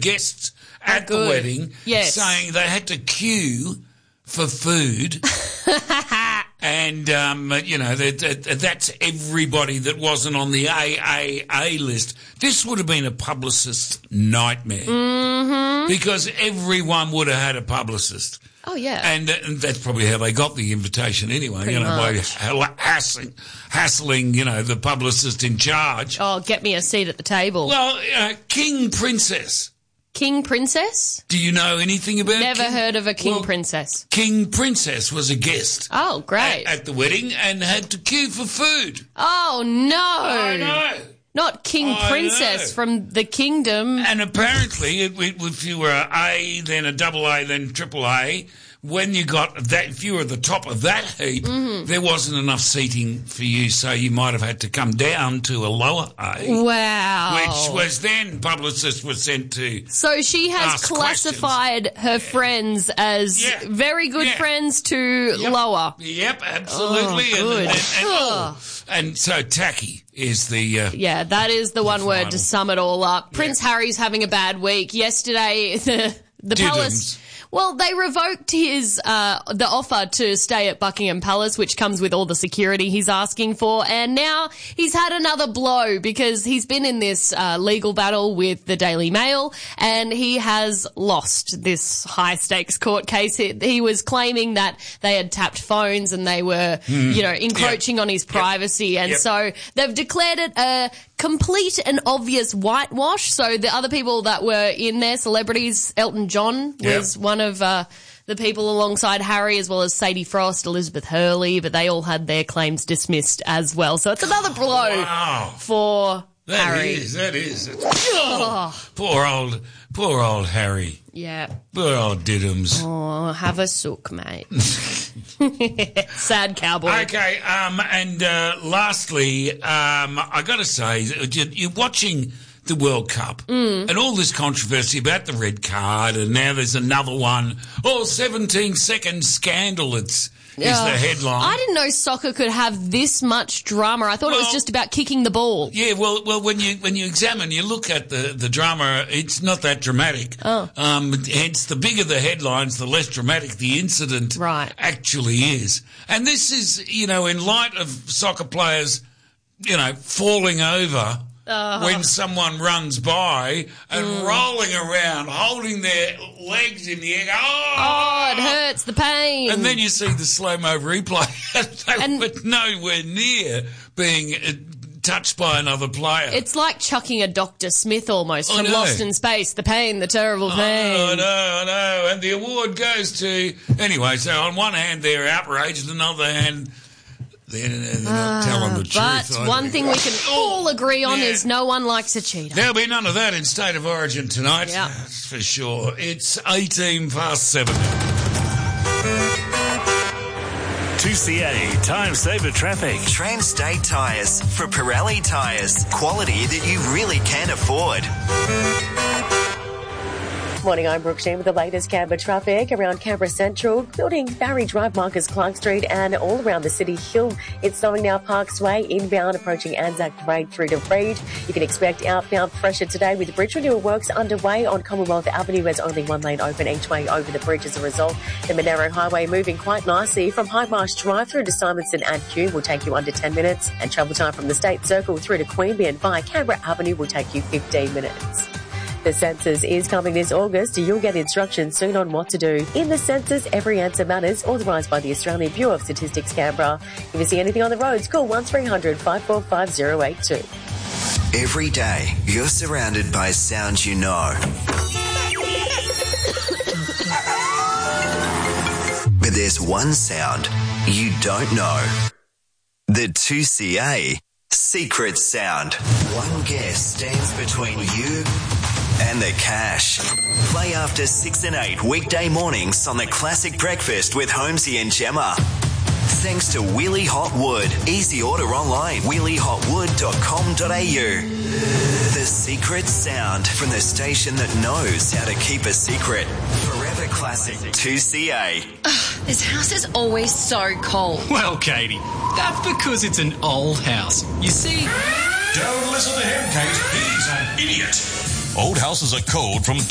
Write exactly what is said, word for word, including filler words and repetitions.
guests at the good. wedding Yes. saying they had to queue for food. And, um, you know, that, that, that's everybody that wasn't on the A A A list. This would have been a publicist's nightmare. Mm-hmm. Because everyone would have had a publicist. Oh, yeah. And, uh, and that's probably how they got the invitation anyway, Pretty you know, much. by hassling, hassling, you know, the publicist in charge. Oh, get me a seat at the table. Well, uh, King Princess. King Princess? Do you know anything about Never King? heard of a King Well, Princess. King Princess was a guest. Oh, great. At, at the wedding and had to queue for food. Oh, no. I know. Not King I Princess know. from the kingdom. And apparently, it, it, if you were a A, then a double A, then triple A, when you got that, if you were at the top of that heap, Mm-hmm. there wasn't enough seating for you, so you might have had to come down to a lower A. Wow. Which was then publicists were sent to. So she has ask classified her friends as Yeah. very good Yeah. friends to Yep. lower. Yep, absolutely. Oh, good. And, and, and, Ugh. oh, and so tacky is the. Uh, Yeah, that is the one word final. to sum it all up. Prince Harry's having a bad week. Yesterday, the the Diddums. palace. Well, they revoked his uh, the offer to stay at Buckingham Palace, which comes with all the security he's asking for, and now he's had another blow because he's been in this uh, legal battle with the Daily Mail, and he has lost this high stakes court case. He, he was claiming that they had tapped phones and they were, you know, encroaching on his privacy, and Yep. so they've declared it a complete and obvious whitewash. So the other people that were in there, celebrities, Elton John was Yep. one of uh, the people alongside Harry, as well as Sadie Frost, Elizabeth Hurley, but they all had their claims dismissed as well. So it's another blow Wow. for That Harry. is, that is. Oh, poor old, poor old Harry. Yeah. Poor old Diddums. Oh, have a sook, mate. Sad cowboy. Okay, um, and uh, lastly, um, I got to say, you're watching the World Cup Mm. and all this controversy about the red card, and now there's another one. Oh, seventeen second scandal. It's is Uh, the headline. I didn't know soccer could have this much drama. I thought it was Well- just about kicking the ball. Yeah, well, well, when you when you examine, you look at the, the drama. It's not that dramatic. Oh. Um, hence, the bigger the headlines, the less dramatic the incident Right. actually is. And this is, you know, in light of soccer players, you know, falling over Uh-huh. when someone runs by and Mm. rolling around, holding their legs in the air. Oh, Oh, it hurts, the pain. And then you see the slow-mo replay. They And- were nowhere near being uh, touched by another player. It's like chucking a Doctor Smith almost I from know. Lost in Space. The pain, the terrible pain. Oh, I know, I know. And the award goes to... Anyway, so on one hand, they're outraged. On the other hand, they're, they're not telling the But truth. I one think. thing we can all agree on Yeah. is no one likes a cheater. There'll be none of that in State of Origin tonight. Yeah. That's for sure. It's eighteen past seven. two C A Time Saver Traffic. Trans-State Tyres for Pirelli tyres. Quality that you really can afford. Morning, I'm Brooke Sheen with the latest Canberra traffic around Canberra Central, building Barry Drive, Marcus Clark Street, and all around the City Hill. It's snowing now Parks Way, inbound approaching Anzac Parade through to Reed. You can expect outbound pressure today with bridge renewal works underway on Commonwealth Avenue. There's only one lane open each way over the bridge as a result. The Monaro Highway moving quite nicely from High Marsh Drive through to Simonson and Kew will take you under ten minutes, and travel time from the State Circle through to Queanbeyan via Canberra Avenue will take you fifteen minutes. The census is coming this August. You'll get instructions soon on what to do. In the census, every answer matters, authorised by the Australian Bureau of Statistics, Canberra. If you see anything on the roads, call one three hundred five four five zero eight two. Every day, you're surrounded by sounds you know. But there's one sound you don't know. The two C A Secret Sound. One guess stands between you and the cash. Play after six and eight weekday mornings on the Classic Breakfast with Holmesy and Gemma. Thanks to Wheelie Hot Wood. Easy order online, wheelie hot wood dot com dot a u. The Secret Sound from the station that knows how to keep a secret. Forever Classic two C A. This house is always so cold. Well, Katie, that's because it's an old house. You see... Don't listen to him, Kate. He's an idiot. Old houses are cold from